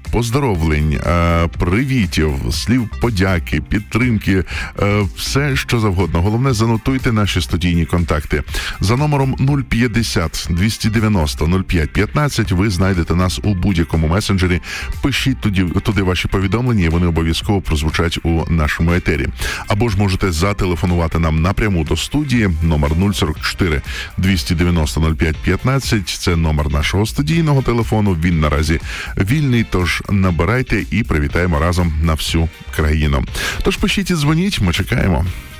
поздоровлень, привітів, слів подяки, підтримки, все, що завгодно. Головне, занотуйте наші студійні контакти. За номером 050-290-05-15 ви знайдете нас у будь-якому месенджері. Пишіть туди ваші повідомлення, і вони обов'язково прозвучать у нашому етері. Або ж можете зателефонувати нам напряму до студії. Номер 044-290-05-15. Це номер нашого студійного телефону. Він наразі вільний, тож набирайте і привітаємо разом на всю країну. Тож пишіть і дзвоніть, ми чекаємо.